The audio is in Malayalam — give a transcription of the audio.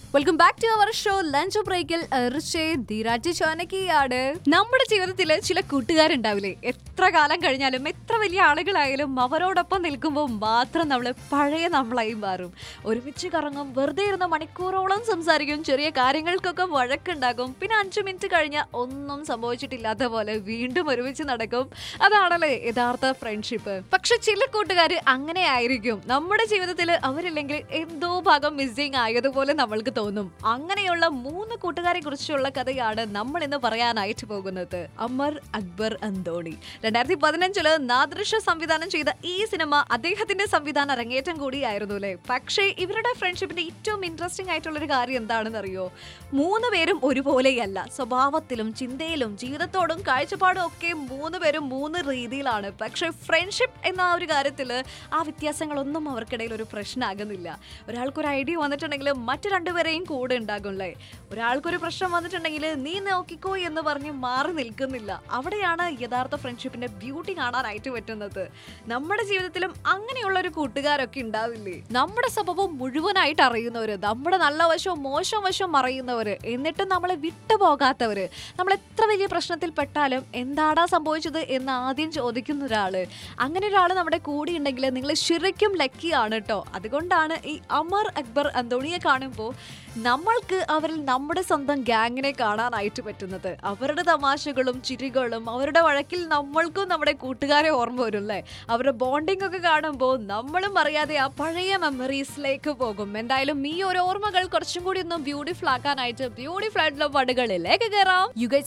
Welcome back to our show lunch ബ്രേക്കിൽ ാണ് നമ്മുടെ ജീവിതത്തിൽ ചില കൂട്ടുകാരുണ്ടാവില്ലേ? എത്ര കാലം കഴിഞ്ഞാലും എത്ര വലിയ ആളുകളായാലും അവരോടൊപ്പം നിൽക്കുമ്പോൾ മാത്രം നമ്മൾ പഴയ നമ്മളായി മാറും. ഒരുമിച്ച് കറങ്ങും, വെറുതെ ഇരുന്ന മണിക്കൂറോളം സംസാരിക്കും, ചെറിയ കാര്യങ്ങൾക്കൊക്കെ വഴക്കുണ്ടാകും, പിന്നെ 5 മിനിറ്റ് കഴിഞ്ഞാൽ ഒന്നും സംഭവിച്ചിട്ടില്ലാത്ത പോലെ വീണ്ടും ഒരുമിച്ച് നടക്കും. അതാണല്ലേ യഥാർത്ഥ ഫ്രണ്ട്ഷിപ്പ്. പക്ഷെ ചില കൂട്ടുകാർ അങ്ങനെ ആയിരിക്കും. നമ്മുടെ ജീവിതത്തിൽ അവരില്ലെങ്കിൽ എന്തോ ഭാഗം മിസ്സിംഗ് ആയതുപോലെ നമ്മൾക്ക് തോന്നും. അങ്ങനെയുള്ള 3 കൂട്ടുകാരെ കുറിച്ചുള്ള കഥയാണ് നമ്മൾ ഇന്ന് പറയാനായിട്ട് പോകുന്നത്. അമർ, അക്ബർ, അന്തോണി. 2015 നാദൃശ സംവിധാനം ചെയ്ത ഈ സിനിമ അദ്ദേഹത്തിന്റെ സംവിധാന അരങ്ങേറ്റം കൂടിയായിരുന്നു അല്ലേ? പക്ഷേ ഇവരുടെ ഫ്രണ്ട്ഷിപ്പിന്റെ ഏറ്റവും ഇൻട്രസ്റ്റിംഗ് ആയിട്ടുള്ള ഒരു കാര്യം എന്താണെന്ന് അറിയോ? 3 പേരും ഒരുപോലെയല്ല. സ്വഭാവത്തിലും ചിന്തയിലും ജീവിതത്തോടും കാഴ്ചപ്പാടും ഒക്കെ 3 പേരും 3 രീതിയിലാണ്. പക്ഷെ ഫ്രണ്ട്ഷിപ്പ് എന്ന ആ ഒരു കാര്യത്തിൽ ആ വ്യത്യാസങ്ങളൊന്നും അവർക്കിടയിൽ ഒരു പ്രശ്നമാകുന്നില്ല. ഒരാൾക്കൊരു ഐഡിയ വന്നിട്ടുണ്ടെങ്കിൽ മറ്റു 2 പേരെയും കൂടെ ഉണ്ടാകുമല്ലേ? ഒരാൾക്കൊരു പ്രശ്നം വന്നിട്ടുണ്ടെങ്കിൽ നീ നോക്കിക്കോ എന്ന് പറഞ്ഞ് മാറി നിൽക്കുന്നില്ല. അവിടെയാണ് യഥാർത്ഥ ഫ്രണ്ട്ഷിപ്പിന്റെ ബ്യൂട്ടി കാണാനായിട്ട് പറ്റുന്നത്. നമ്മുടെ ജീവിതത്തിലും അങ്ങനെയുള്ള ഒരു കൂട്ടുകാരൊക്കെ ഉണ്ടാവില്ലേ? നമ്മുടെ സ്വഭാവം മുഴുവനായിട്ട് അറിയുന്നവര്, നമ്മുടെ നല്ല വശവും മോശം വശവും അറിയുന്നവര്, എന്നിട്ടും നമ്മളെ വിട്ടുപോകാത്തവര്, നമ്മൾ എത്ര വലിയ പ്രശ്നത്തിൽ പെട്ടാലും എന്താടാ സംഭവിച്ചത് എന്ന് ആദ്യം ചോദിക്കുന്ന ഒരാള്, അങ്ങനെ ഒരാൾ നമ്മുടെ കൂടെ ഉണ്ടെങ്കിൽ നിങ്ങൾ ശരിക്കും ലക്കിയാണ് കേട്ടോ. അതുകൊണ്ടാണ് ഈ അമർ, അക്ബർ, അന്തോണിയെ കാണുമ്പോൾ നമ്മൾക്ക് അവരിൽ നമ്മുടെ സ്വന്തം ഗ്യാങ്ങിനെ കാണാനായിട്ട് പറ്റുന്നത്. അവരുടെ തമാശകളും ചിരികളും അവരുടെ വഴക്കിൽ നമ്മൾക്കും നമ്മുടെ കൂട്ടുകാരെ ഓർമ്മ വരും അല്ലേ? അവരുടെ ബോണ്ടിങ് ഒക്കെ കാണുമ്പോൾ നമ്മളും അറിയാതെ ആ പഴയ മെമ്മറീസിലേക്ക് പോകും. എന്തായാലും ഈ ഒരു ഓർമ്മകൾ കുറച്ചും കൂടി ഒന്ന് ബ്യൂട്ടിഫുൾ ആക്കാനായിട്ട് ബ്യൂട്ടിഫുൾ ആയിട്ടുള്ള പടുകളിലേക്ക് കയറാം. You guys